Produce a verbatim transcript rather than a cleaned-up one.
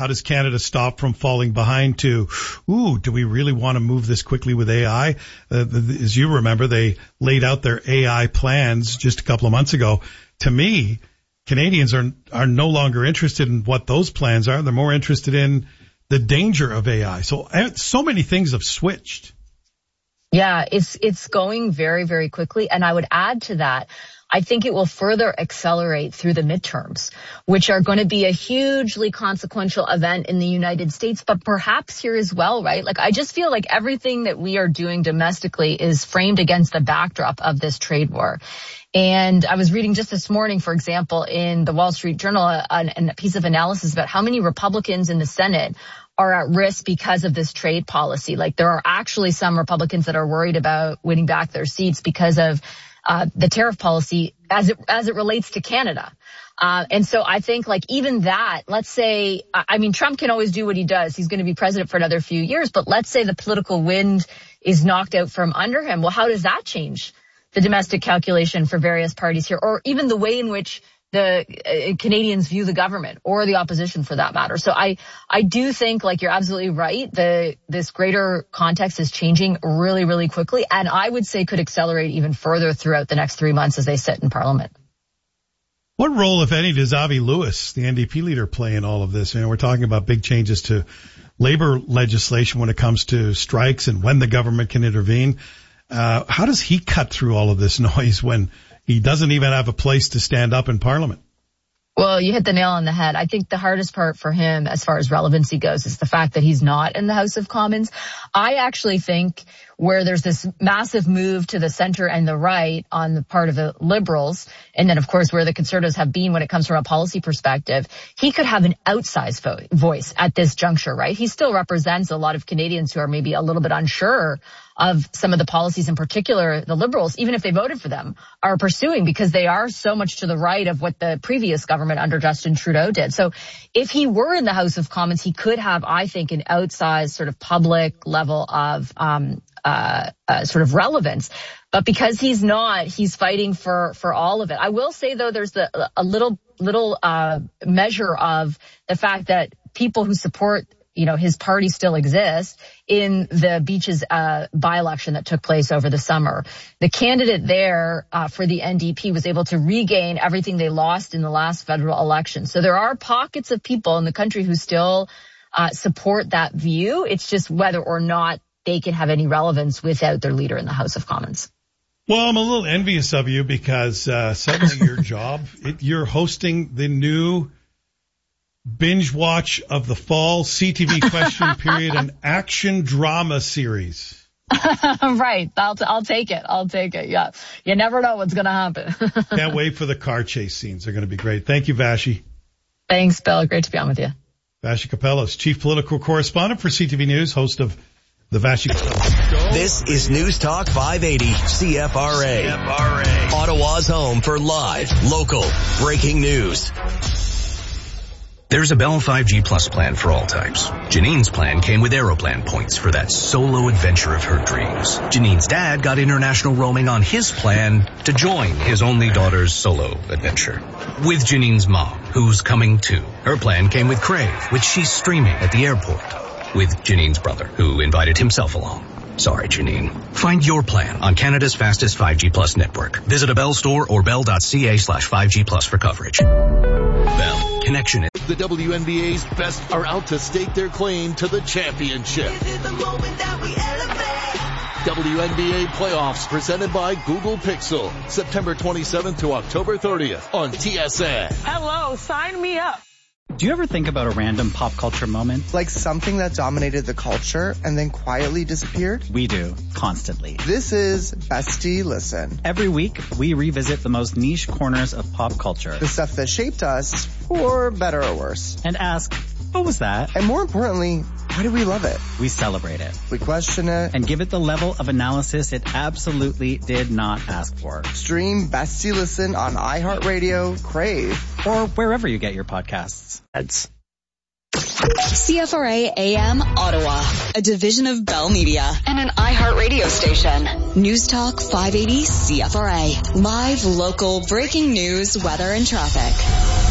How does Canada stop from falling behind to, ooh, do we really want to move this quickly with A I? Uh, the, as you remember, they laid out their A I plans just a couple of months ago. To me, Canadians are are no longer interested in what those plans are. They're more interested in the danger of A I. So so many things have switched. Yeah, it's it's going very, very quickly. And I would add to that, I think it will further accelerate through the midterms, which are going to be a hugely consequential event in the United States, but perhaps here as well, right? Like, I just feel like everything that we are doing domestically is framed against the backdrop of this trade war. And I was reading just this morning, for example, in the Wall Street Journal, a, a piece of analysis about how many Republicans in the Senate are at risk because of this trade policy. Like, there are actually some Republicans that are worried about winning back their seats because of uh the tariff policy as it as it relates to Canada. Uh, and so I think, like, even that, let's say, I mean, Trump can always do what he does. He's going to be president for another few years. But let's say the political wind is knocked out from under him. Well, how does that change the domestic calculation for various parties here, or even the way in which the uh, Canadians view the government or the opposition for that matter? So I, I do think, like, you're absolutely right. The, this greater context is changing really, really quickly. And I would say could accelerate even further throughout the next three months as they sit in Parliament. What role, if any, does Avi Lewis, the N D P leader, play in all of this? You know, we're talking about big changes to labor legislation when it comes to strikes and when the government can intervene. Uh, how does he cut through all of this noise when he doesn't even have a place to stand up in Parliament? Well, you hit the nail on the head. I think the hardest part for him as far as relevancy goes is the fact that he's not in the House of Commons. I actually think where there's this massive move to the center and the right on the part of the Liberals, and then, of course, where the Conservatives have been when it comes from a policy perspective, he could have an outsized vo- voice at this juncture, right? He still represents a lot of Canadians who are maybe a little bit unsure of some of the policies, in particular the Liberals, even if they voted for them, are pursuing, because they are so much to the right of what the previous government under Justin Trudeau did. So if he were in the House of Commons, he could have, I think, an outsized sort of public level of um uh, uh sort of relevance. But because he's not, he's fighting for for all of it. I will say, though, there's the, a little little uh measure of the fact that people who support, you know, his party still exists in the Beaches uh by-election that took place over the summer. The candidate there uh for the N D P was able to regain everything they lost in the last federal election. So there are pockets of people in the country who still uh support that view. It's just whether or not they can have any relevance without their leader in the House of Commons. Well, I'm a little envious of you because uh suddenly your job, it, you're hosting the new binge watch of the fall C T V question period, an action drama series. Right. I'll, t- I'll take it. I'll take it. Yeah. You never know what's going to happen. Can't wait for the car chase scenes. They're going to be great. Thank you, Vashi. Thanks, Bill. Great to be on with you. Vashi Kapelos, chief political correspondent for C T V News, host of the Vashi Kapelos Show. This is News Talk five eighty C F R A. C F R A. Ottawa's home for live, local, breaking news. There's a Bell five G Plus plan for all types. Janine's plan came with Aeroplan points for that solo adventure of her dreams. Janine's dad got international roaming on his plan to join his only daughter's solo adventure. With Janine's mom, who's coming too. Her plan came with Crave, which she's streaming at the airport. With Janine's brother, who invited himself along. Sorry, Janine. Find your plan on Canada's fastest five G Plus network. Visit a Bell store or bell.ca slash 5G Plus for coverage. Bell. Connection. The W N B A's best are out to stake their claim to the championship. This is the moment that we elevate. W N B A playoffs presented by Google Pixel. September twenty-seventh to October thirtieth on T S N. Hello, sign me up. Do you ever think about a random pop culture moment? Like something that dominated the culture and then quietly disappeared? We do, constantly. This is Bestie Listen. Every week, we revisit the most niche corners of pop culture. The stuff that shaped us, for better or worse. And ask, what was that? And more importantly, why do we love it? We celebrate it. We question it. And give it the level of analysis it absolutely did not ask for. Stream Bestie Listen on iHeartRadio, Crave, or wherever you get your podcasts. Ads. C F R A A M Ottawa, a division of Bell Media and an iHeartRadio station. News Talk five eighty C F R A. Live, local, breaking news, weather, and traffic.